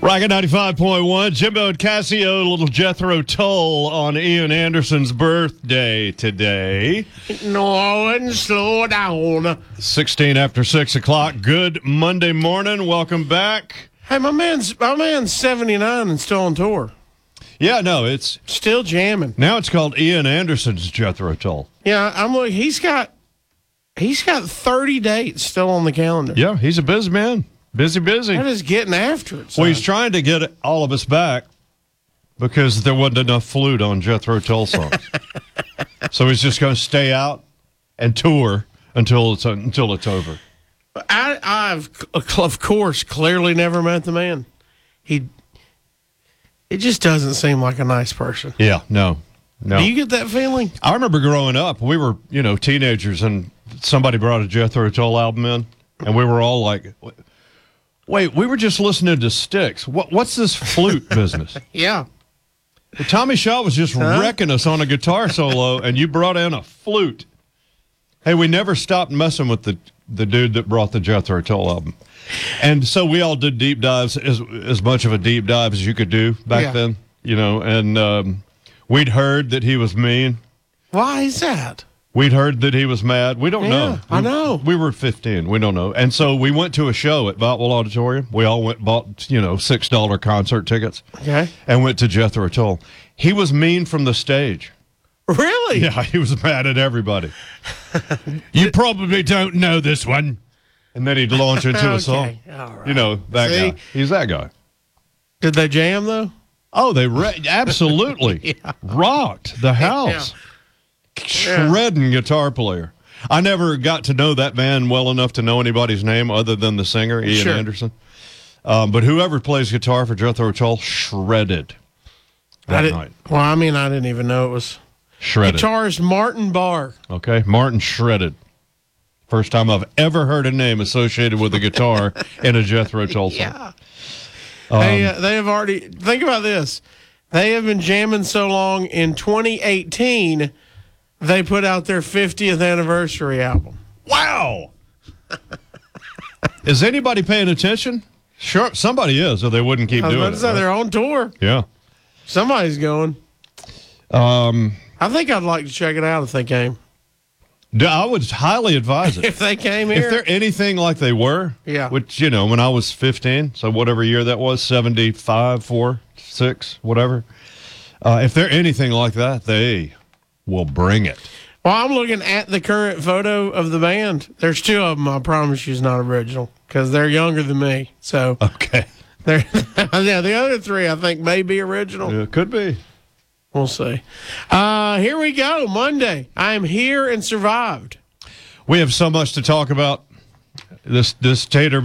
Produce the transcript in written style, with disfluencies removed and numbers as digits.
Rocket 95.1, Jimbo and Casio, little Jethro Tull on Ian Anderson's birthday today. New Orleans, slow down. 16 after 6 o'clock. Good Monday morning. Welcome back. Hey, my man's 79 and still on tour. Yeah, no, it's Still jamming. now it's called Ian Anderson's Jethro Tull. Yeah, I'm looking. He's got 30 dates still on the calendar. Yeah, he's a busy man. Busy. That is getting after it. Son. Well, he's trying to get all of us back because there wasn't enough flute on Jethro Tull songs. So he's just going to stay out and tour until it's over. I've of course clearly never met the man. It just doesn't seem like a nice person. Yeah, no. Do you get that feeling? I remember growing up, we were, teenagers, and somebody brought a Jethro Tull album in, and we were all like, wait, we were just listening to Styx. What's this flute business? Yeah. Tommy Shaw was just wrecking us on a guitar solo, and you brought in a flute. Hey, we never stopped messing with the dude that brought the Jethro Tull album. And so we all did deep dives, as much of a deep dive as you could do back then, and we'd heard that he was mean. Why is that? We'd heard that he was mad. We don't know. I know. We were 15. We don't know. And so we went to a show at Boutwell Auditorium. We all bought, $6 concert tickets. Okay. And went to Jethro Tull. He was mean from the stage. Really? Yeah, he was mad at everybody. You probably don't know this one. And then he'd launch into a song. All right. That See? guy. He's that guy. Did they jam though? Oh, they absolutely rocked the house. Shredding guitar player. I never got to know that band well enough to know anybody's name other than the singer, Ian Anderson. But whoever plays guitar for Jethro Tull, shredded that night. Well, I didn't even know it was shredded. Guitarist Martin Barr. Okay, Martin shredded. First time I've ever heard a name associated with a guitar in a Jethro Tull song. Yeah. They have already, think about this. They have been jamming so long. In 2018, they put out their 50th anniversary album. Wow. Is anybody paying attention? Sure, somebody is, or they wouldn't keep doing it. I was about to say, they're on tour. Yeah. Somebody's going. I think I'd like to check it out if they came. I would highly advise it. If they came here. If they're anything like they were, yeah. Which, when I was 15, so whatever year that was, 75, 4, 6, whatever. If they're anything like that, they will bring it. Well, I'm looking at the current photo of the band. There's two of them, I promise you, is not original, because they're younger than me. So okay. The other three, I think, may be original. Yeah, could be. We'll see. Here we go. Monday. I am here and survived. We have so much to talk about. This Tater